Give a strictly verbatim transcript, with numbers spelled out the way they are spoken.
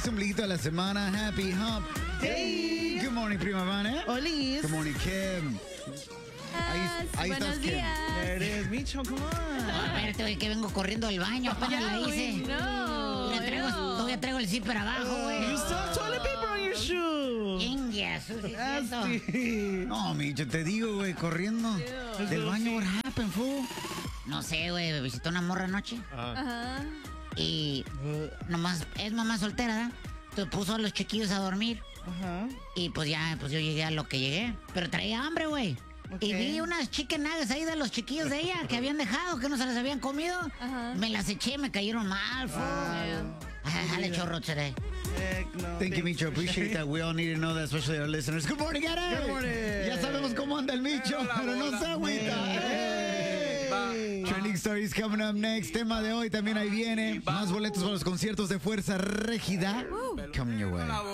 Ombliguito de la semana. Happy Hump Day. Good morning, prima Vane. Olis. Good morning, Kim. Ahí, ahí Buenos estás, Kim. días. There it is, Micho, come on. No, espérate, güey, que vengo corriendo del baño. Apenas la hice. No, Le traigo, no. todavía traigo el zipper abajo, güey. You still have toilet paper on your shoe. India, sucio. Nasty. No, Micho, te digo, güey, corriendo del baño. What happened, fool? No sé, güey, visité una morra anoche. Ajá. Y nomás, es mamá soltera, ¿verdad? Entonces puso a los chiquillos a dormir. Ajá. Y pues ya, pues yo llegué a lo que llegué. Pero traía hambre, güey. Y Ok. vi unas chicken nuggets ahí de los chiquillos de ella que habían dejado, que no se las habían comido. Ajá. Me las eché, me cayeron mal, fool. I had a chorro today. Heck no. Thank you, Micho. Appreciate that. We all need to know that, especially our listeners. Good morning, Gary. Good morning. Ya sabemos cómo anda el Micho, pero no se agüita. Hey. Trending Stories coming up next. Tema de hoy también ahí viene. Más boletos para los conciertos de Fuerza Régida. Coming your way.